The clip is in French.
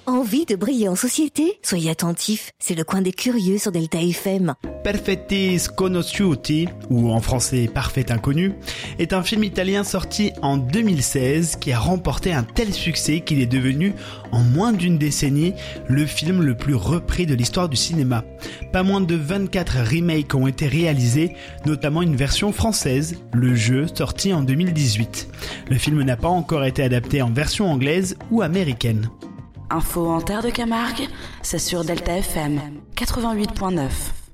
Envie de briller en société? Soyez attentifs, c'est le coin des curieux sur Delta FM. Perfetti Sconosciuti, ou en français Parfait Inconnu, est un film italien sorti en 2016 qui a remporté un tel succès qu'il est devenu, en moins d'une décennie, le film le plus repris de l'histoire du cinéma. Pas moins de 24 remakes ont été réalisés, notamment une version française, Le Jeu, sorti en 2018. Le film n'a pas encore été adapté en version anglaise ou américaine. Info en Terre de Camargue, c'est sur Delta FM 88.9.